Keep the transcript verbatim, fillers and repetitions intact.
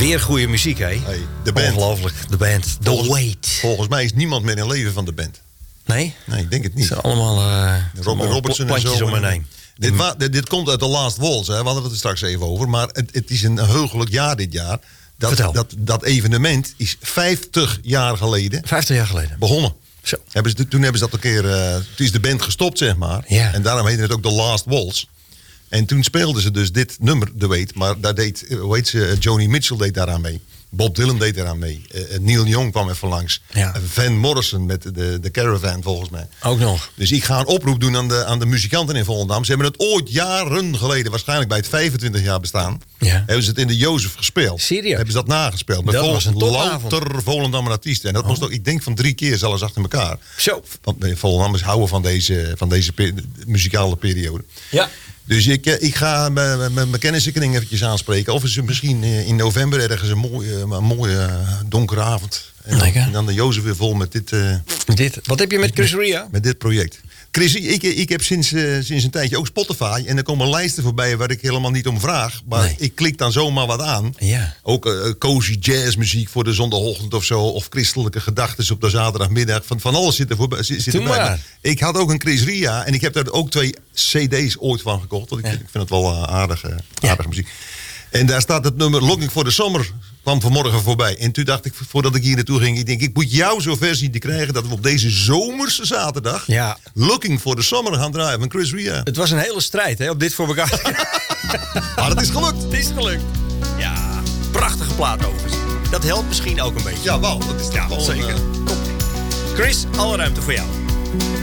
Weer goede muziek, hè? Hey, de band. Ongelooflijk, de band. The Volgens, Wait. Volgens mij is niemand meer in leven van de band. Nee? Nee, ik denk het Het niet. zijn allemaal, uh, Robin Robertson en plantjes zo. om me heen. Dit, wa- dit, dit komt uit The Last Waltz, hè. We hadden het er straks even over. Maar het, het is een heugelijk jaar dit jaar. Dat, Vertel. dat, dat evenement is vijftig jaar geleden Vijftig jaar geleden. begonnen. Zo. Hebben ze, toen hebben ze dat een keer... Uh, toen is de band gestopt, zeg maar. Ja. En daarom heette het ook The Last Waltz. En toen speelden ze dus dit nummer, The Wait. Maar daar deed, hoe heet ze, Joni Mitchell deed daaraan mee. Bob Dylan deed eraan mee. Uh, Neil Young kwam even langs. Ja. Uh, Van Morrison met de, de Caravan, volgens mij. Ook nog. Dus ik ga een oproep doen aan de, aan de muzikanten in Volendam. Ze hebben het ooit jaren geleden, waarschijnlijk bij het vijfentwintig jaar bestaan... Ja. hebben ze het in de Jozef gespeeld. Serieus? Hebben ze dat nagespeeld. Met Dat vol- was een topavond. louter Volendammer artiesten. En dat Oh. moest ook, ik denk van drie keer zelfs achter elkaar. Zo. Want de Volendammers houden van deze, van deze pe- muzikale periode. Ja. Dus ik, eh, ik ga mijn- mijn mijn kennissenkring eventjes aanspreken. Of is het misschien eh, in november ergens een mooie, een mooie eh, donkere avond. En dan, Lekker. en dan de Jozef weer vol met dit, eh, Dit. Wat heb je met Chris Ria? met dit project. Chris, ik, ik heb sinds, uh, sinds een tijdje ook Spotify. En er komen lijsten voorbij waar ik helemaal niet om vraag. Maar Nee. ik klik dan zomaar wat aan. Ja. Ook uh, cozy jazzmuziek voor de zondagochtend of zo. Of christelijke gedachten op de zaterdagmiddag. Van, van alles zit er voorbij. Zit, zit Doe erbij. maar. Maar ik had ook een Chris Ria. En ik heb daar ook twee cd's ooit van gekocht. Want ik, Ja. ik vind het wel uh, aardige, Ja. aardige muziek. En daar staat het nummer Looking for the Summer. Kwam vanmorgen voorbij. En toen dacht ik, voordat ik hier naartoe ging... ik denk, ik moet jou zover zien te krijgen... dat we op deze zomerse zaterdag... Ja. Looking for the Summer gaan draaien van Chris Ria. Het was een hele strijd, hè, om dit voor elkaar te krijgen. Maar het is gelukt. Het is gelukt. Ja, prachtige plaat overigens. Dat helpt misschien ook een beetje. Ja, wel. Dat is Ja, gewoon, zeker. eh, Top. Chris, alle ruimte voor jou.